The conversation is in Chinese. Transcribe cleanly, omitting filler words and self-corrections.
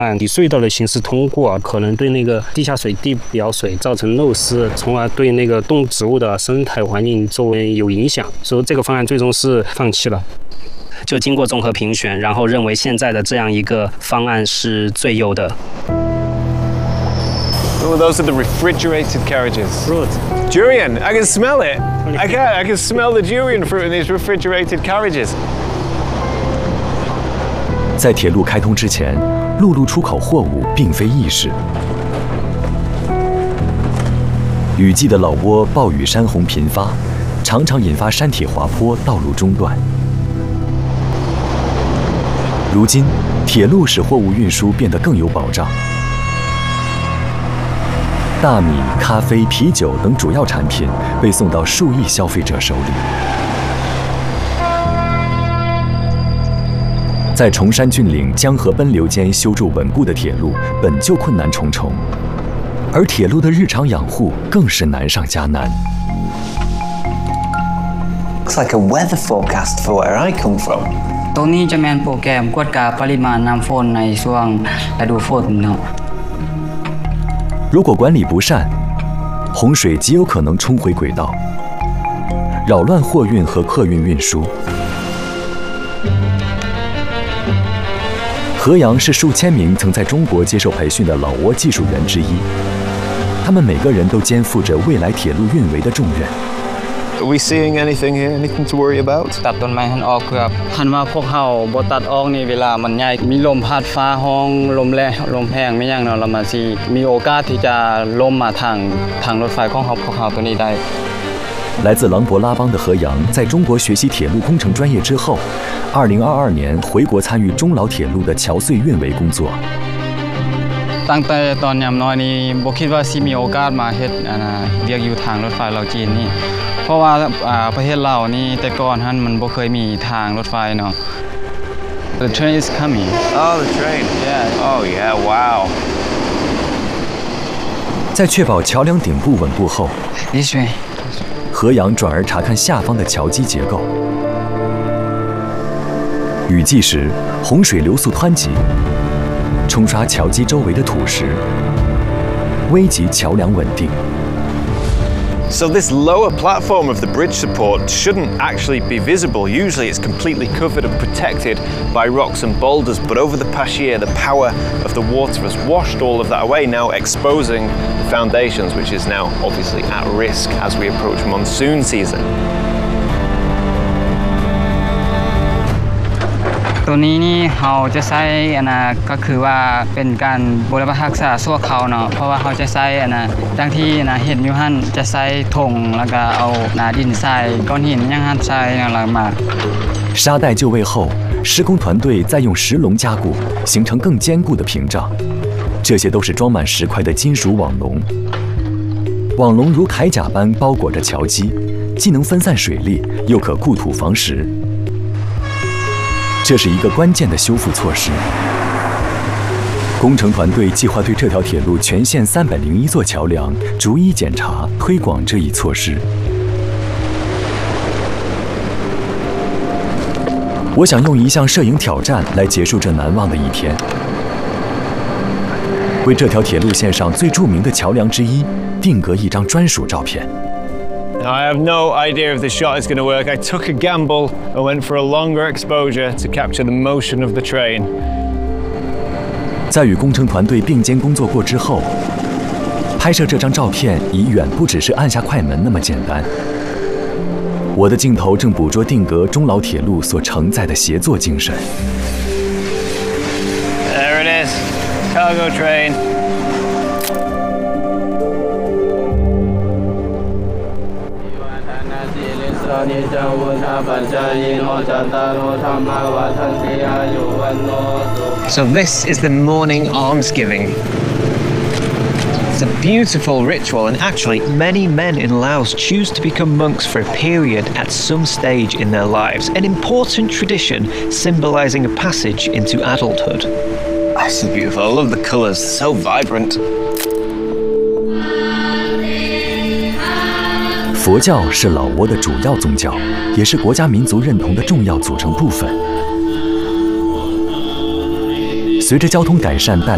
按以隧道的形式通过，可能对那个地下水、地表水造成漏失，从而对那个动植物的生态环境周围有影响，所以这个方案最终是放弃了。就经过综合评选，然后认为现在的这样一个方案是最优的。 Oh, those are the refrigerated carriages. Fruit. Durian, I can smell it. I can smell the durian fruit in these refrigerated carriages. 在铁路开通之前，陆路出口货物并非易事。雨季的老挝暴雨山洪频发，常常引发山体滑坡，道路中断。如今，铁路使货物运输变得更有保障。大米、咖啡、啤酒等主要产品被送到数亿消费者手里。在崇山峻岭、江河奔流间修筑稳固的铁路，本就困难重重，而铁路的日常养护更是难上加难。 Looks like a weather forecast for where I come from. ตรงนี้จะเป็นโปรแกรมกวดกาปริมาณน้ำฝนในช่วงฤดูฝนเนาะ如果管理不善，洪水极有可能冲回轨道，扰乱货运和客运运输。何阳是数千名曾在中国接受培训的老挝技术员之一，他们每个人都肩负着未来铁路运维的重任。 Are we seeing anything here? Anything to worry about? ตัดต้นไม้หันออกเกือบหันมาพวกเขาบ่ตัดออกนี่เวลามันใหญ่มีลมพัดฟ้าห้องลมแรงลมแห้งไม่อย่างเนาะเรามาสิมีโอกาสที่จะล่มมาทางรถไฟของพวกเขาตัวนี้ได้来自琅勃拉邦的何阳，在中国学习铁路工程专业之后，2022年回国参与中老铁路的桥隧运维工作。 ตั้งแต่ตอนยามน้อยนี่บ่คิดว่าสิมีโอกาสมาเฮ็ดเรียกอยู่ทางรถไฟลาวจีนนี่เพราะว่าประเทศลาวนี่แต่ก่อนหั่นมันบ่เคยมีทางรถไฟเนาะ The train is coming. Oh, the train. Yeah. Oh, yeah. Wow. 在确保桥梁顶部稳固后， This way. 何阳转而查看下方的桥基结构。雨季时，洪水流速湍急，冲刷桥基周围的土石，危及桥梁稳定。 So this lower platform of the bridge support shouldn't actually be visible. Usually it's completely covered and protected by rocks and boulders, but over the past year the power of the water has washed all of that away, now exposing the foundations, which is now obviously at risk as we approach monsoon season. ตัวนี้นี่เราจะใช้ก็คือว่าเป็นการบูรณะรักษาชั่วคราวเนาะเพราะว่าเขาจะใช้ดังที่เห็นอยู่หั่นจะใช้ถงแล้วก็เอาดินทรายก้อนหินยังหั่นใส่แล้วมา沙袋就位后，施工团队再用石龙加固，形成更坚固的屏障。这些都是装满石块的金属网笼，网笼如铠甲般包裹着桥基，既能分散水力，又可固土防石。 这是一个关键的修复措施。工程团队计划对这条铁路全线301座桥梁逐一检查、推广这一措施。我想用一项摄影挑战来结束这难忘的一天，为这条铁路线上最著名的桥梁之一定格一张专属照片。 Now, I have no idea if this shot is going to work. I took a gamble and went for a longer exposure to capture the motion of the train. 在与工程团队并肩工作过之后，拍摄这张照片已远不只是按下快门那么简单。我的镜头正捕捉定格中老铁路所承载的协作精神。 There it is, cargo train. So this is the morning almsgiving. It's a beautiful ritual, and actually many men in Laos choose to become monks for a period at some stage in their lives, an important tradition symbolizing a passage into adulthood. This is beautiful. I love the colors, so vibrant. 佛教是老挝的主要宗教，也是国家民族认同的重要组成部分。随着交通改善带来